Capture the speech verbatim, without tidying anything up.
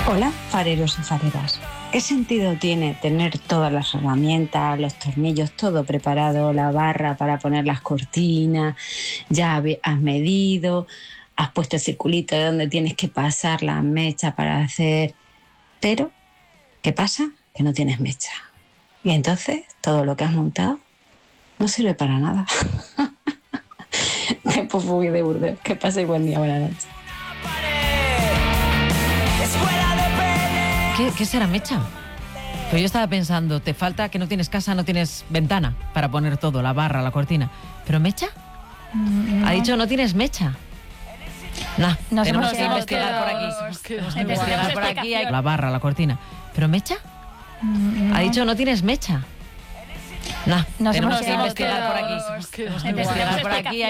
Hola, fareros y fareras. ¿Qué sentido tiene tener todas las herramientas, los tornillos, todo preparado, la barra para poner las cortinas, ya has medido, has puesto el circulito de donde tienes que pasar la mecha para hacer... Pero, ¿qué pasa? Que no tienes mecha. Y entonces todo lo que has montado no sirve para nada. Qué popurrí de Burdeos. Que paséis buen día, buenas noches. ¿Qué, ¿Qué será mecha? Pues yo estaba pensando, te falta que no tienes casa, no tienes ventana para poner todo, la barra, la cortina. ¿Pero mecha? No. Ha dicho no tienes mecha. Nah, Nos tenemos hemos que investigar por aquí. Tenemos que investigar por aquí. Hay... La barra, la cortina. ¿Pero mecha? No. Ha dicho no tienes mecha. Nah, Nos tenemos hemos que investigar por aquí. quedado- Tenemos que investigar por aquí. Hay